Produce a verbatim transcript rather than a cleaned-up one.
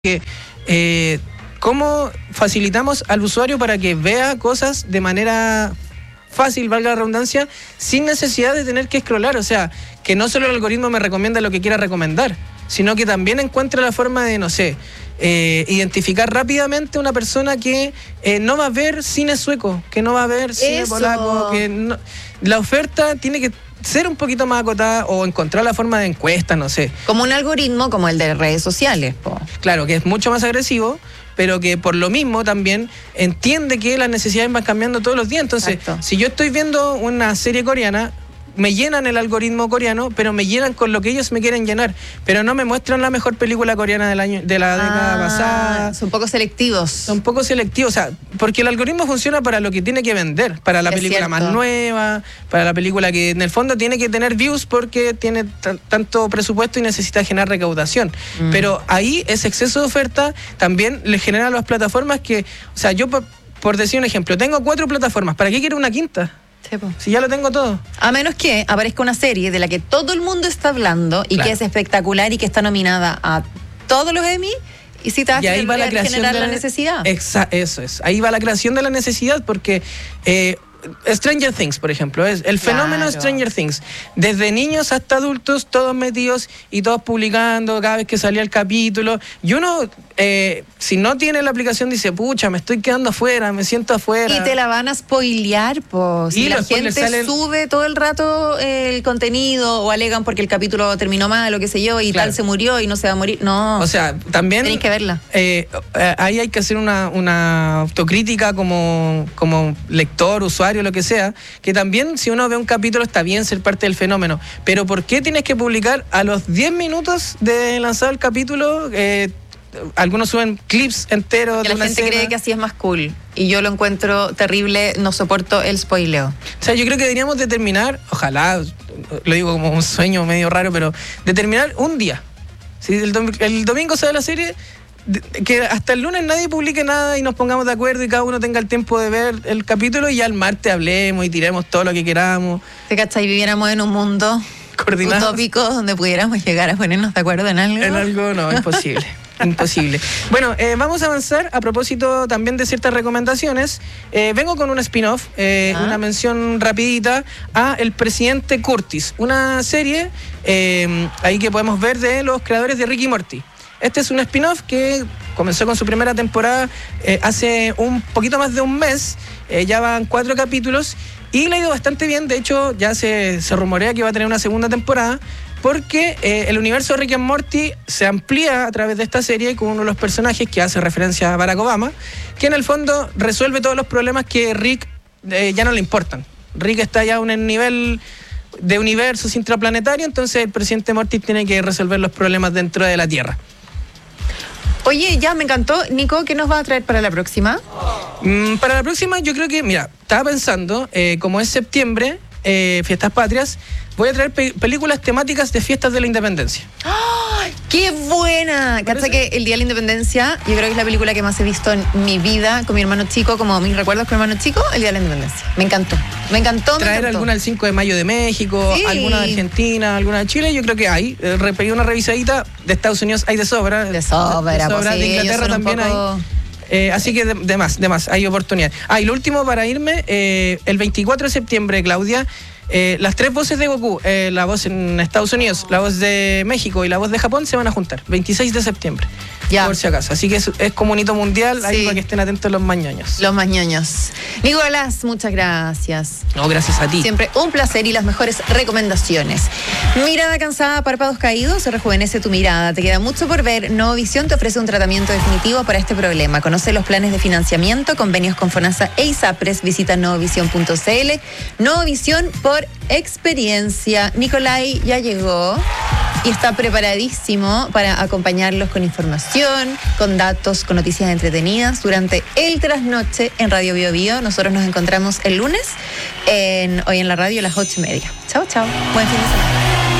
que eh, cómo facilitamos al usuario para que vea cosas de manera fácil, valga la redundancia, sin necesidad de tener que scrollar. O sea, que no solo el algoritmo me recomienda lo que quiera recomendar, sino que también encuentra la forma de, no sé, eh, identificar rápidamente una persona que eh, no va a ver cine sueco, que no va a ver cine Eso. polaco, que no, la oferta tiene que ser un poquito más acotada o encontrar la forma de encuesta, no sé. Como un algoritmo como el de redes sociales, po. Claro, que es mucho más agresivo, pero que por lo mismo también entiende que las necesidades van cambiando todos los días. Entonces, Exacto. si yo estoy viendo una serie coreana, me llenan el algoritmo coreano, pero me llenan con lo que ellos me quieren llenar, pero no me muestran la mejor película coreana del año, de la década Ah, pasada. son poco selectivos. Son poco selectivos, o sea, porque el algoritmo funciona para lo que tiene que vender, para la Es película cierto. más nueva, para la película que en el fondo tiene que tener views porque tiene t- tanto presupuesto y necesita generar recaudación. Mm. Pero ahí ese exceso de oferta también le genera a las plataformas que, o sea, yo por, por decir un ejemplo, tengo cuatro plataformas, ¿para qué quiero una quinta? Sí, po. Si ya lo tengo todo. A menos que aparezca una serie de la que todo el mundo está hablando y Claro. que es espectacular y que está nominada a todos los Emmy, y si te va a Y ahí va la generar, creación generar de la necesidad. Exa- eso es. Ahí va la creación de la necesidad porque eh, Stranger Things, por ejemplo, es el fenómeno Claro. Stranger Things. Desde niños hasta adultos, todos metidos y todos publicando cada vez que salía el capítulo. Y uno, eh, si no tiene la aplicación, dice, pucha, me estoy quedando afuera, me siento afuera. Y te la van a spoilear, pues. Y Si la los spoilers gente salen- sube todo el rato eh, el contenido o alegan porque el capítulo terminó mal o qué sé yo y Claro. tal se murió y no se va a morir. No. O sea, también... Tenéis que verla. Eh, eh, ahí hay que hacer una, una autocrítica como, como lector, usuario, lo que sea, que también si uno ve un capítulo está bien ser parte del fenómeno, pero ¿por qué tienes que publicar a los diez minutos de lanzado el capítulo? Eh, algunos suben clips enteros Que de la una gente escena. cree que así es más cool. Y yo lo encuentro terrible, no soporto el spoileo. O sea, yo creo que deberíamos determinar, ojalá, lo digo como un sueño medio raro, pero determinar un día. Si el, dom- el domingo sale la serie, de- que hasta el lunes nadie publique nada y nos pongamos de acuerdo y cada uno tenga el tiempo de ver el capítulo y ya el martes hablemos y tiremos todo lo que queramos. ¿Te cachai? Viviéramos en un mundo Coordinados. utópico donde pudiéramos llegar a ponernos de acuerdo en algo. En algo no, imposible. Imposible. Bueno, eh, vamos a avanzar a propósito también de ciertas recomendaciones. Eh, vengo con un spin-off, eh, Ah. una mención rapidita a El Presidente Curtis, una serie eh, ahí que podemos ver de los creadores de Rick y Morty. Este es un spin-off que comenzó con su primera temporada eh, hace un poquito más de un mes. Eh, ya van cuatro capítulos y le ha ido bastante bien. De hecho, ya se, se rumorea que va a tener una segunda temporada porque eh, el universo de Rick and Morty se amplía a través de esta serie con uno de los personajes que hace referencia a Barack Obama, que en el fondo resuelve todos los problemas que Rick eh, ya no le importan. Rick está ya a un nivel de universos intraplanetarios, entonces el presidente Morty tiene que resolver los problemas dentro de la Tierra. Oye, ya me encantó. Nico, ¿qué nos va a traer para la próxima? Mm, para la próxima yo creo que, mira, estaba pensando, eh, como es septiembre, eh, fiestas patrias, voy a traer pe- películas temáticas de fiestas de la independencia. ¡Ay, qué buena! Cacha parece? que el Día de la Independencia, yo creo que es la película que más he visto en mi vida con mi hermano chico, como mis recuerdos con mi hermano chico, el Día de la Independencia. Me encantó. Me encantó, me Traer encantó. alguna el cinco de mayo de México, Sí. alguna de Argentina, alguna de Chile, yo creo que hay. Eh, re- pegué una revisadita, de Estados Unidos hay de sobra. De sobra, pues sí, de ellos Inglaterra son un también poco- hay. Eh, así que de, de más, de más, hay oportunidad. Ah, y lo último para irme, eh, el veinticuatro de septiembre, Claudia, eh, las tres voces de Goku, eh, la voz en Estados Unidos, la voz de México y la voz de Japón se van a juntar, veintiséis de septiembre, Ya. por si acaso. Así que es, es como un hito mundial, ahí Sí. para que estén atentos los mañoños. Los más ñoños. Nicolás, muchas gracias. No, gracias a ti. Siempre un placer y las mejores recomendaciones. Mirada cansada, párpados caídos, rejuvenece tu mirada. Te queda mucho por ver. Novovisión te ofrece un tratamiento definitivo para este problema. Conoce los planes de financiamiento, convenios con FONASA e ISAPRES. Visita novovisión punto c l. Novovisión por experiencia. Nicolai ya llegó y está preparadísimo para acompañarlos con información, con datos, con noticias entretenidas durante el trasnoche en Radio Bio Bio. Nosotros nos encontramos el lunes en Hoy en la Radio a las ocho y media. Chao, chao. Buen fin de semana.